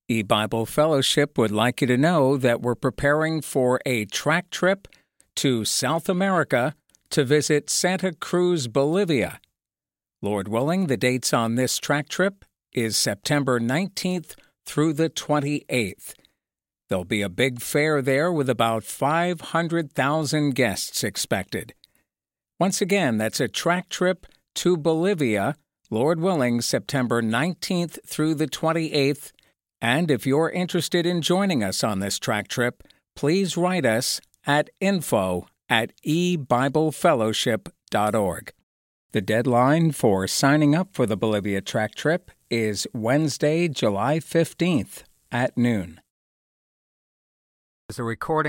E-Bible Fellowship would like you to know that we're preparing for a track trip to South America to visit Santa Cruz, Bolivia. Lord willing, the dates on this track trip is September 19th through the 28th. There'll be a big fair there with about 500,000 guests expected. Once again, that's a track trip to Bolivia, Lord willing, September 19th through the 28th. And if you're interested in joining us on this track trip, please write us at info@ebiblefellowship.org. The deadline for signing up for the Bolivia track trip is Wednesday, July 15th at noon. As a recording